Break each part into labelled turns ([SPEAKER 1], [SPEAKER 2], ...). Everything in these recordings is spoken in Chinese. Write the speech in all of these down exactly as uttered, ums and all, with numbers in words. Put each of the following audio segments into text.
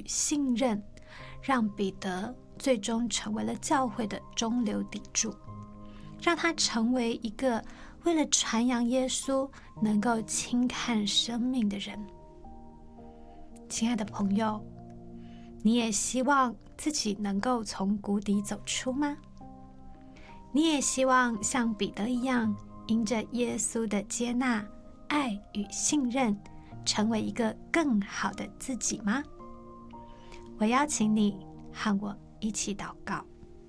[SPEAKER 1] 信任，让彼得最终成为了教会的中流砥柱，让他成为一个为了传扬耶稣能够轻看生命的人。亲爱的朋友，你也希望自己能够从谷底走出吗？你也希望像彼得一样，因着耶稣的接纳、爱与信任，成为一个更好的自己吗？我邀请你和我一起祷告。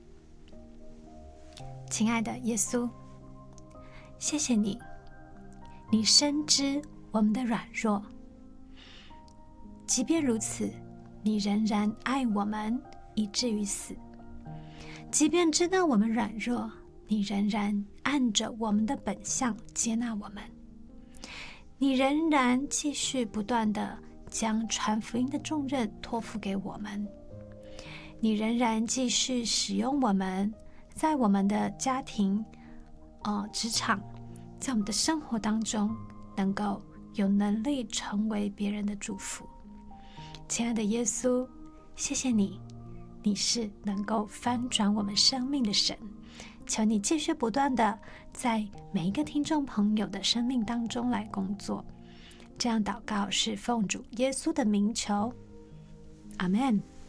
[SPEAKER 1] 亲爱的耶稣，谢谢你，你深知我们的软弱，即便如此，你仍然爱我们以至于死。即便知道我们软弱，你仍然按着我们的本相接纳我们。你仍然继续不断地将传福音的重任托付给我们。你仍然继续使用我们，在我们的家庭、呃、职场，在我们的生活当中，能够有能力成为别人的祝福。亲爱的耶稣，谢谢你，你是能够翻转我们生命的神。求你继续不断的在每一个听众朋友的生命当中来工作。这样祷告是奉主耶稣的名求，阿们。